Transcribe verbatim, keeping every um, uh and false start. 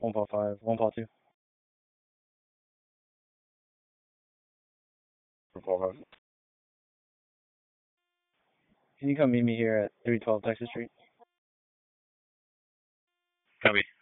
one part five, one part two. One part five. Can you come meet me here at three twelve Texas Street? Copy.